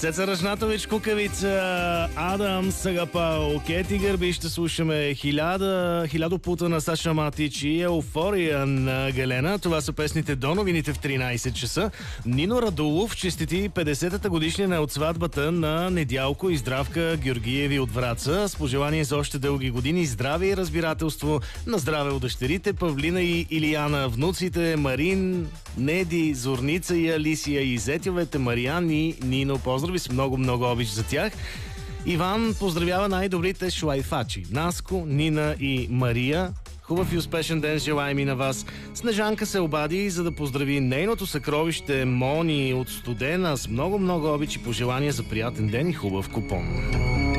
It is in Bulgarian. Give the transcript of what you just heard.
Цеца Рашнатович, Кукавица, Адам Сагапал, Кети Гърби. Ще слушаме хилядо пута на Саша Матич и Еуфория на Галена. Това са песните до новините в 13 часа. Нино Радулов честити 50-та годишнина от сватбата на Недялко и Здравка Георгиеви от Враца. С пожелание за още дълги години, здраве и разбирателство. На здраве от дъщерите Павлина и Илияна, внуците Марин, Неди, Зорница и Алисия и зетовете Мариан и Нино. Поздрави с много обич за тях. Иван поздравява най-добрите шлайфачи Наско, Нина и Мария. Хубав и успешен ден желаем и на вас. Снежанка се обади, за да поздрави нейното съкровище Мони от Студена с много обич и пожелания за приятен ден и хубав купон.